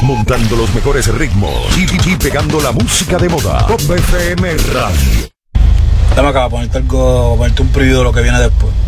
montando los mejores ritmos y pegando la música de moda. Top FM Radio. Estamos acá, ponerte un preview de lo que viene después.